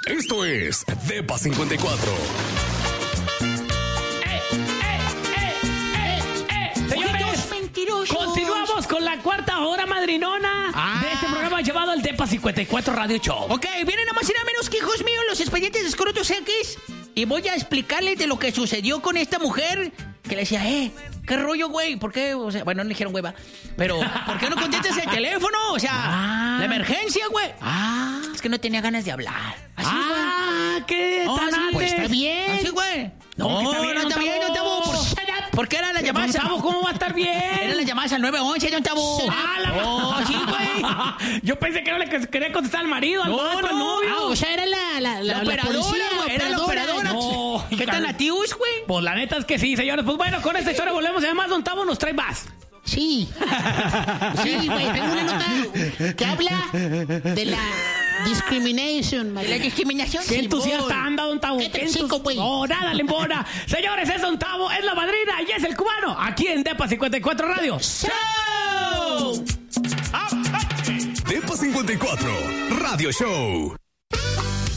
Esto es Depa 54. Señores, mentirosos. Continuamos con la cuarta hora madrinona de este programa llamado el Depa 54 Radio Show. Ok, vienen nada más y nada menos que hijos míos, los expedientes de Escrotos X. Y voy a explicarles de lo que sucedió con esta mujer que le decía, ¿qué rollo, güey? ¿Por qué? O sea, bueno, no le dijeron hueva. Pero, ¿por qué no contestas el teléfono? O sea, la emergencia, güey. Es que no tenía ganas de hablar. Así, güey. ¿Qué tal? Pues está bien. Así, güey. No está bien, don Tabo. ¿Por qué era la llamada? ¿Cómo va a estar bien? Era la llamada al 911, don Tabo. Sí, güey. Yo pensé que no le quería contestar al marido, al novio. O sea, era la operadora, güey. Era la operadora. No, ¿Qué tan nativos, güey? Pues la neta es que sí, señores. Pues bueno, con esta historia volvemos. Además, don Tabo nos trae más. Sí. Sí, güey. Tengo una nota que habla de la discrimination, ¿De la discriminación? Qué entusiasta anda, don Tabo. No, nada le embona. Señores, es don Tabo, es la madrina y es el cubano. Aquí en Depa 54 Radio. ¡Show! Depa 54 Radio Show.